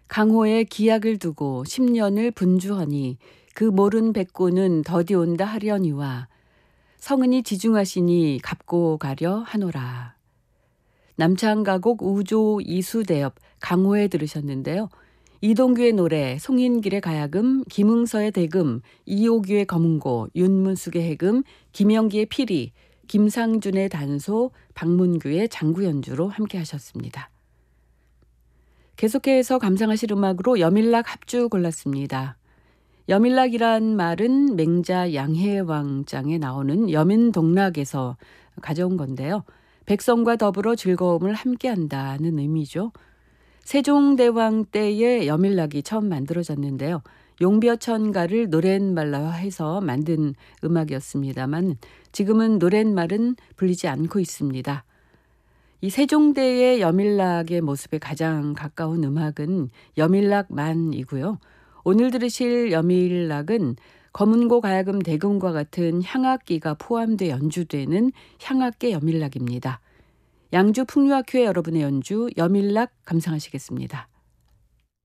강호에 기약을 두고 10년을 분주하니 그 모른 백구는 더디 온다 하려니와 성은이 지중하시니 갚고 가려 하노라. 남창가곡 우조 이수대엽 강호에 들으셨는데요. 이동규의 노래, 송인길의 가야금, 김응서의 대금, 이옥유의 검은고, 윤문숙의 해금, 김영기의 피리, 김상준의 단소, 박문규의 장구 연주로 함께 하셨습니다. 계속해서 감상하실 음악으로 여밀락 합주 골랐습니다. 여밀락이란 말은 맹자 양해왕장에 나오는 여민동락에서 가져온 건데요. 백성과 더불어 즐거움을 함께한다는 의미죠. 세종대왕 때에 여밀락이 처음 만들어졌는데요. 용벼천가를 노랫말로해서 만든 음악이었습니다만 지금은 노랫말은 불리지 않고 있습니다. 이 세종대의 여밀락의 모습에 가장 가까운 음악은 여밀락만이고요. 오늘 들으실 여밀락은 검은고 가야금 대금과 같은 향악기가 포함돼 연주되는 향악계 여밀락입니다. 양주 풍류학회 여러분의 연주 여밀락 감상하시겠습니다.